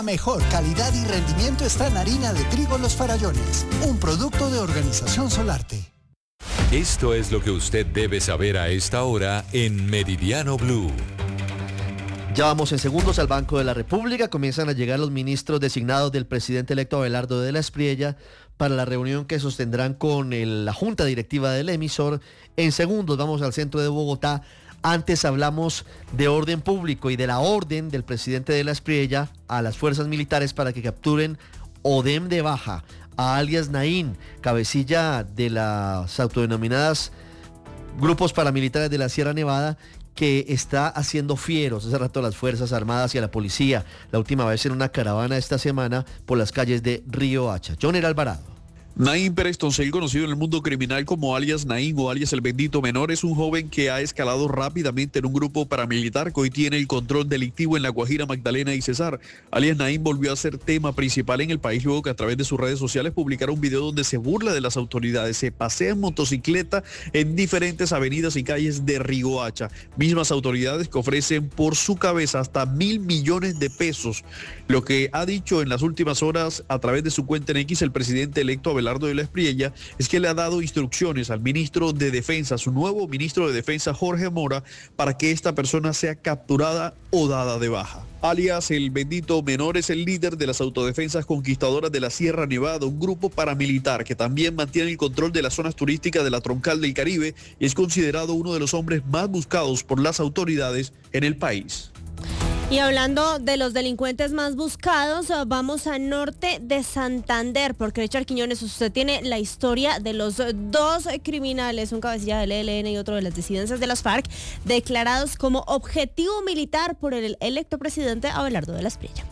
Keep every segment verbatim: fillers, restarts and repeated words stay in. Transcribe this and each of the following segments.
Mejor calidad y rendimiento está en harina de trigo Los Farallones, un producto de Organización Solarte. Esto es lo que usted debe saber a esta hora en Meridiano Blue. Ya vamos en segundos al Banco de la República. Comienzan a llegar los ministros designados del presidente electo Abelardo de la Espriella para la reunión que sostendrán con el, la Junta Directiva del emisor. En segundos vamos al centro de Bogotá. Antes hablamos de orden público y de la orden del presidente de la Espriella a las fuerzas militares para que capturen o den de baja a alias Naín, cabecilla de las autodenominadas grupos paramilitares de la Sierra Nevada, que está haciendo fieros hace rato a las Fuerzas Armadas y a la policía, la última vez en una caravana esta semana por las calles de Río Hacha. Joner Alvarado. Naín Pérez Toncel, conocido en el mundo criminal como alias Naín o alias el Bendito Menor, es un joven que ha escalado rápidamente en un grupo paramilitar que hoy tiene el control delictivo en La Guajira, Magdalena y Cesar. Alias Naín volvió a ser tema principal en el país luego que a través de sus redes sociales publicara un video donde se burla de las autoridades, se pasea en motocicleta en diferentes avenidas y calles de Río Hacha. Mismas autoridades que ofrecen por su cabeza hasta mil millones de pesos. Lo que ha dicho en las últimas horas a través de su cuenta en X el presidente electo Abelardo de la Espriella es que le ha dado instrucciones al ministro de Defensa, su nuevo ministro de Defensa Jorge Mora, para que esta persona sea capturada o dada de baja. Alias el Bendito Menor es el líder de las autodefensas conquistadoras de la Sierra Nevada, un grupo paramilitar que también mantiene el control de las zonas turísticas de la Troncal del Caribe y es considerado uno de los hombres más buscados por las autoridades en el país. Y hablando de los delincuentes más buscados, vamos al norte de Santander, porque Richard Quiñones, usted tiene la historia de los dos criminales, un cabecilla del E L N y otro de las disidencias de las FARC, declarados como objetivo militar por el electo presidente Abelardo de la Espriella.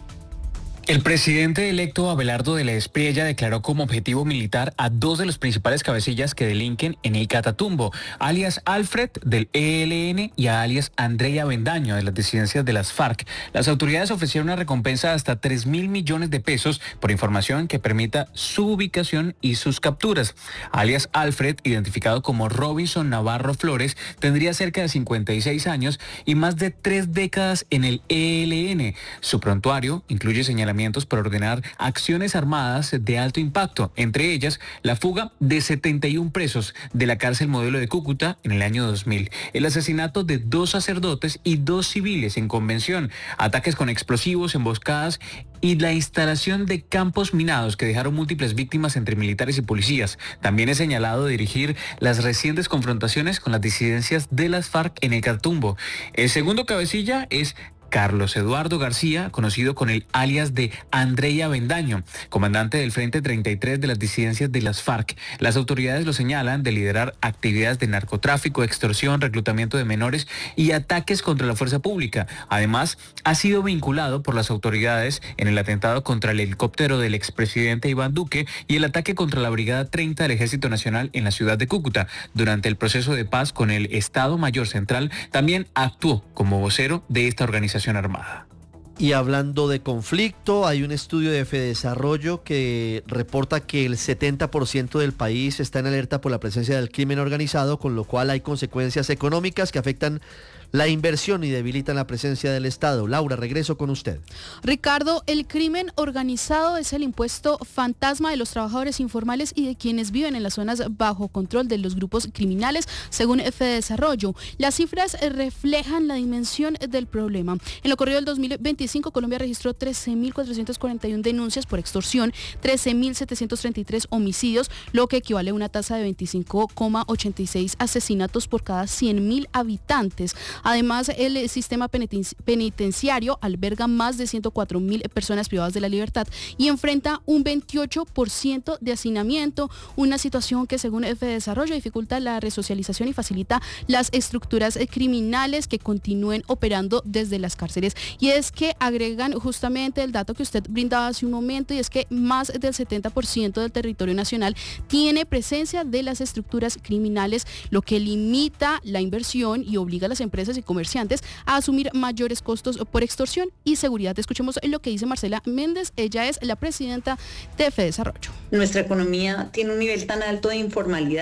El presidente electo Abelardo de la Espriella declaró como objetivo militar a dos de los principales cabecillas que delinquen en el Catatumbo, alias Alfred del E L N y a alias Andrea Bendaño de las disidencias de las FARC. Las autoridades ofrecieron una recompensa de hasta tres mil millones de pesos por información que permita su ubicación y sus capturas. Alias Alfred, identificado como Robinson Navarro Flores, tendría cerca de cincuenta y seis años y más de tres décadas en el E L N. Su prontuario incluye señalamientos por ordenar acciones armadas de alto impacto, entre ellas la fuga de setenta y uno presos de la cárcel Modelo de Cúcuta en el año dos mil, el asesinato de dos sacerdotes y dos civiles en Convención, ataques con explosivos, emboscadas y la instalación de campos minados que dejaron múltiples víctimas entre militares y policías. También es señalado de dirigir las recientes confrontaciones con las disidencias de las FARC en el Catatumbo. El segundo cabecilla es Carlos Eduardo García, conocido con el alias de Andrea Bendaño, comandante del Frente treinta y tres de las disidencias de las FARC. Las autoridades lo señalan de liderar actividades de narcotráfico, extorsión, reclutamiento de menores y ataques contra la fuerza pública. Además, ha sido vinculado por las autoridades en el atentado contra el helicóptero del expresidente Iván Duque y el ataque contra la Brigada treinta del Ejército Nacional en la ciudad de Cúcuta. Durante el proceso de paz con el Estado Mayor Central, también actuó como vocero de esta organización armada. Y hablando de conflicto, hay un estudio de Fedesarrollo que reporta que el setenta por ciento del país está en alerta por la presencia del crimen organizado, con lo cual hay consecuencias económicas que afectan la inversión y debilitan la presencia del Estado. Laura, regreso con usted. Ricardo, el crimen organizado es el impuesto fantasma de los trabajadores informales y de quienes viven en las zonas bajo control de los grupos criminales, según Fedesarrollo. Las cifras reflejan la dimensión del problema. En lo corrido del dos mil veinticinco, Colombia registró trece mil cuatrocientas cuarenta y una denuncias por extorsión, trece mil setecientos treinta y tres homicidios, lo que equivale a una tasa de veinticinco coma ochenta y seis asesinatos por cada cien mil habitantes. Además, el sistema penitenciario alberga más de ciento cuatro mil personas privadas de la libertad y enfrenta un veintiocho por ciento de hacinamiento, una situación que, según Fedesarrollo, dificulta la resocialización y facilita las estructuras criminales que continúen operando desde las cárceles. Y es que agregan justamente el dato que usted brindaba hace un momento, y es que más del setenta por ciento del territorio nacional tiene presencia de las estructuras criminales, lo que limita la inversión y obliga a las empresas y comerciantes a asumir mayores costos por extorsión y seguridad. Escuchemos lo que dice Marcela Méndez, ella es la presidenta de Fedesarrollo. Nuestra economía tiene un nivel tan alto de informalidad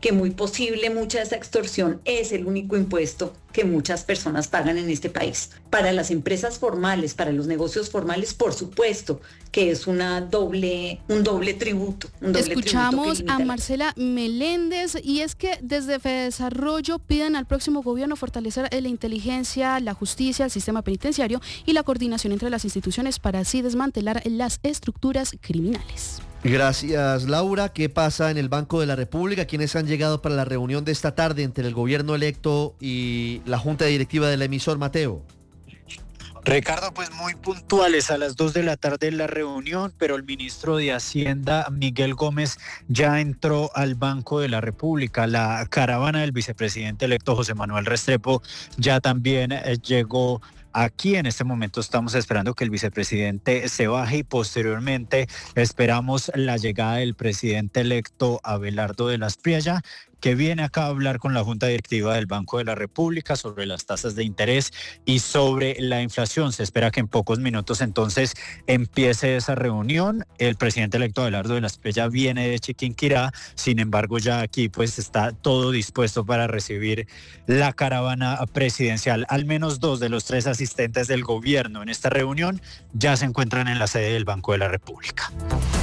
que muy posible mucha de esa extorsión es el único impuesto que muchas personas pagan en este país. Para las empresas formales, para los negocios formales, por supuesto que es una doble, un doble tributo. Un doble Escuchamos tributo a Marcela Meléndez, y es que desde Fedesarrollo piden al próximo gobierno fortalecer la inteligencia, la justicia, el sistema penitenciario y la coordinación entre las instituciones para así desmantelar las estructuras criminales. Gracias, Laura. ¿Qué pasa en el Banco de la República? ¿Quiénes han llegado para la reunión de esta tarde entre el gobierno electo y la junta directiva del emisor, Mateo? Ricardo, pues muy puntuales, a las dos de la tarde en la reunión, pero el ministro de Hacienda, Miguel Gómez, ya entró al Banco de la República. La caravana del vicepresidente electo José Manuel Restrepo ya también eh, llegó aquí. En este momento estamos esperando que el vicepresidente se baje y posteriormente esperamos la llegada del presidente electo Abelardo de la Espriella, que viene acá a hablar con la Junta Directiva del Banco de la República sobre las tasas de interés y sobre la inflación. Se espera que en pocos minutos entonces empiece esa reunión. El presidente electo Abelardo de la Espriella viene de Chiquinquirá, sin embargo ya aquí pues está todo dispuesto para recibir la caravana presidencial. Al menos dos de los tres asistentes del gobierno en esta reunión ya se encuentran en la sede del Banco de la República.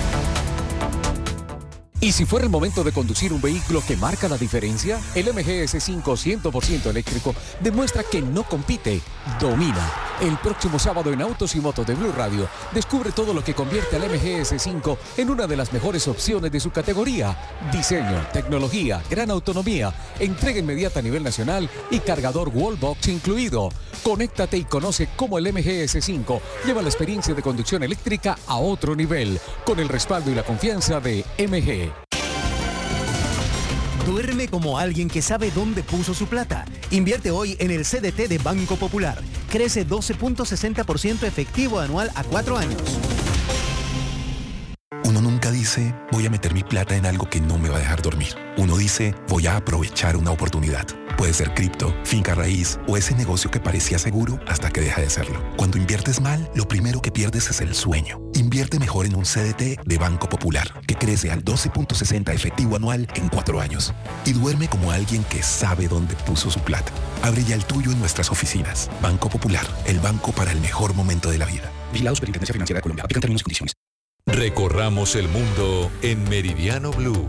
¿Y si fuera el momento de conducir un vehículo que marca la diferencia? El M G S cinco cien por ciento eléctrico demuestra que no compite, domina. El próximo sábado en Autos y Motos de Blue Radio, descubre todo lo que convierte al M G S cinco en una de las mejores opciones de su categoría. Diseño, tecnología, gran autonomía, entrega inmediata a nivel nacional y cargador Wallbox incluido. Conéctate y conoce cómo el M G S cinco lleva la experiencia de conducción eléctrica a otro nivel, con el respaldo y la confianza de M G. Duerme como alguien que sabe dónde puso su plata. Invierte hoy en el C D T de Banco Popular. Crece doce punto sesenta por ciento efectivo anual a cuatro años. Uno nunca dice, voy a meter mi plata en algo que no me va a dejar dormir. Uno dice, voy a aprovechar una oportunidad. Puede ser cripto, finca raíz o ese negocio que parecía seguro hasta que deja de serlo. Cuando inviertes mal, lo primero que pierdes es el sueño. Invierte mejor en un C D T de Banco Popular, que crece al doce punto sesenta efectivo anual en cuatro años. Y duerme como alguien que sabe dónde puso su plata. Abre ya el tuyo en nuestras oficinas. Banco Popular, el banco para el mejor momento de la vida. Vigilados por Superintendencia Financiera de Colombia. Aplican términos y condiciones. Recorramos el mundo en Meridiano Blue.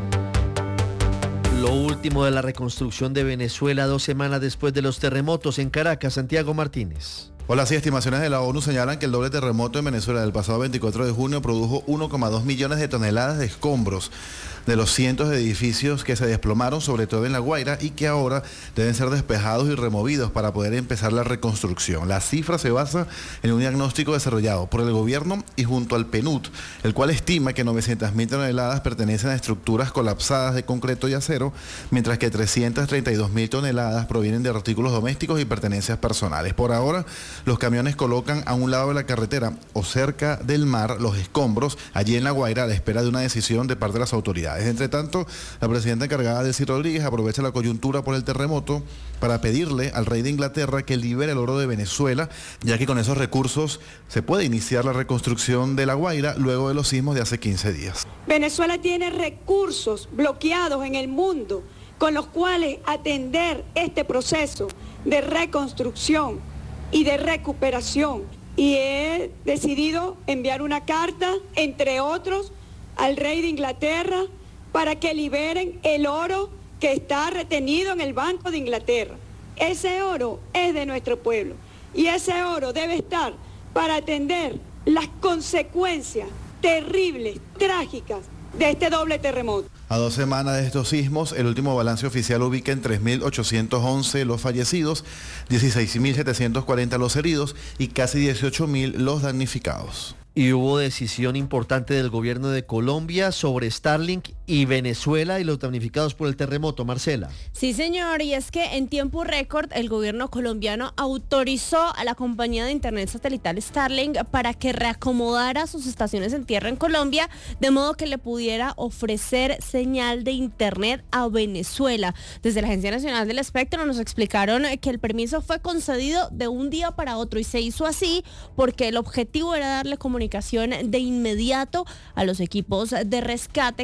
Lo último de la reconstrucción de Venezuela dos semanas después de los terremotos en Caracas. Santiago Martínez. Hola, sí, estimaciones de la ONU señalan que el doble terremoto en Venezuela del pasado veinticuatro de junio produjo uno coma dos millones de toneladas de escombros de los cientos de edificios que se desplomaron, sobre todo en La Guaira, y que ahora deben ser despejados y removidos para poder empezar la reconstrucción. La cifra se basa en un diagnóstico desarrollado por el gobierno y junto al PNUD, el cual estima que novecientas mil toneladas pertenecen a estructuras colapsadas de concreto y acero, mientras que trescientas treinta y dos mil toneladas provienen de artículos domésticos y pertenencias personales. Por ahora, los camiones colocan a un lado de la carretera o cerca del mar los escombros, allí en La Guaira, a la espera de una decisión de parte de las autoridades. Entre tanto, la presidenta encargada, Delcy Rodríguez, aprovecha la coyuntura por el terremoto para pedirle al rey de Inglaterra que libere el oro de Venezuela, ya que con esos recursos se puede iniciar la reconstrucción de La Guaira luego de los sismos de hace quince días. Venezuela tiene recursos bloqueados en el mundo con los cuales atender este proceso de reconstrucción y de recuperación. Y he decidido enviar una carta, entre otros, al rey de Inglaterra para que liberen el oro que está retenido en el Banco de Inglaterra. Ese oro es de nuestro pueblo y ese oro debe estar para atender las consecuencias terribles, trágicas de este doble terremoto. A dos semanas de estos sismos, el último balance oficial ubica en tres mil ochocientos once los fallecidos, dieciséis mil setecientos cuarenta los heridos y casi dieciocho mil los damnificados. Y hubo decisión importante del gobierno de Colombia sobre Starlink y Venezuela y los damnificados por el terremoto. Marcela. Sí, señor, y es que en tiempo récord el gobierno colombiano autorizó a la compañía de internet satelital Starlink para que reacomodara sus estaciones en tierra en Colombia, de modo que le pudiera ofrecer señal de internet a Venezuela. Desde la Agencia Nacional del Espectro nos explicaron que el permiso fue concedido de un día para otro y se hizo así porque el objetivo era darle comunicación de inmediato a los equipos de rescate que trabajan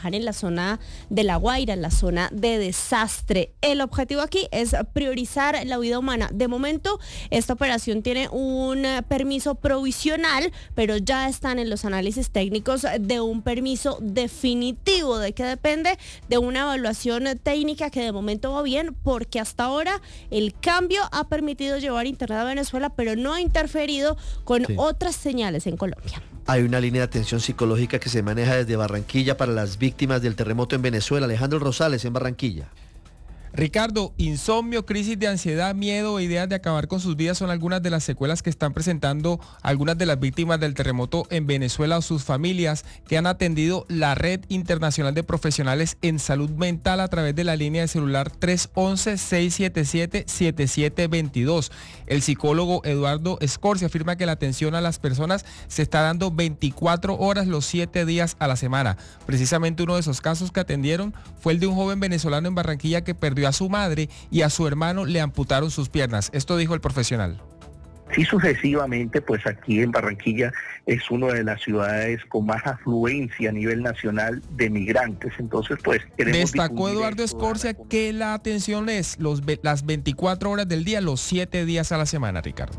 trabajar en la zona de La Guaira, en la zona de desastre. El objetivo aquí es priorizar la vida humana. De momento, esta operación tiene un permiso provisional, pero ya están en los análisis técnicos de un permiso definitivo. ¿De qué depende? De una evaluación técnica que de momento va bien, porque hasta ahora el cambio ha permitido llevar internet a Venezuela, pero no ha interferido con sí. otras señales en Colombia. Hay una línea de atención psicológica que se maneja desde Barranquilla para las víctimas del terremoto en Venezuela. Alejandro Rosales, en Barranquilla. Ricardo, insomnio, crisis de ansiedad, miedo e ideas de acabar con sus vidas son algunas de las secuelas que están presentando algunas de las víctimas del terremoto en Venezuela o sus familias, que han atendido la Red Internacional de Profesionales en Salud Mental a través de la línea de celular tres once, seis siete siete, siete siete dos dos. El psicólogo Eduardo Escorcia afirma que la atención a las personas se está dando veinticuatro horas los siete días a la semana. Precisamente uno de esos casos que atendieron fue el de un joven venezolano en Barranquilla que perdió a su madre y a su hermano le amputaron sus piernas. Esto dijo el profesional. Sí, sucesivamente, pues aquí en Barranquilla es una de las ciudades con más afluencia a nivel nacional de migrantes. Entonces, pues queremos destacó Eduardo Escorcia que la atención es los, las veinticuatro horas del día, los siete días a la semana, Ricardo.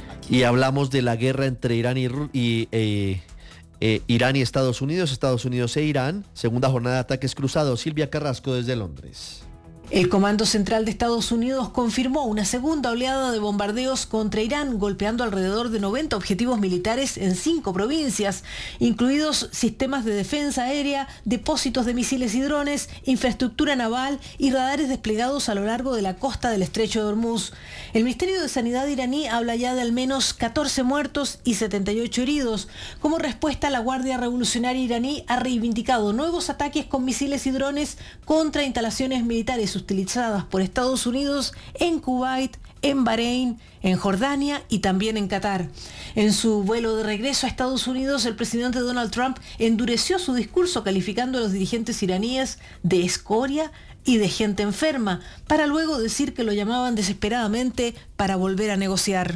Y hablamos de la guerra entre Irán y... y eh... Eh, Irán y Estados Unidos, Estados Unidos e Irán, segunda jornada de ataques cruzados. Silvia Carrasco desde Londres. El Comando Central de Estados Unidos confirmó una segunda oleada de bombardeos contra Irán, golpeando alrededor de noventa objetivos militares en cinco provincias, incluidos sistemas de defensa aérea, depósitos de misiles y drones, infraestructura naval y radares desplegados a lo largo de la costa del Estrecho de Hormuz. El Ministerio de Sanidad iraní habla ya de al menos catorce muertos y setenta y ocho heridos. Como respuesta, la Guardia Revolucionaria iraní ha reivindicado nuevos ataques con misiles y drones contra instalaciones militares utilizadas por Estados Unidos en Kuwait, en Bahrein, en Jordania y también en Qatar. En su vuelo de regreso a Estados Unidos, el presidente Donald Trump endureció su discurso calificando a los dirigentes iraníes de escoria y de gente enferma, para luego decir que lo llamaban desesperadamente para volver a negociar.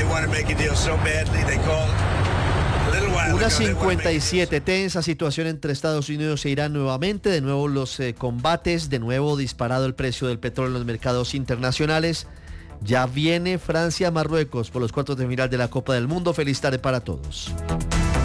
Una cincuenta y siete, tensa situación entre Estados Unidos e Irán nuevamente, de nuevo los eh, combates, de nuevo disparado el precio del petróleo en los mercados internacionales. Ya viene Francia-Marruecos por los cuartos de final de la Copa del Mundo. Feliz tarde para todos.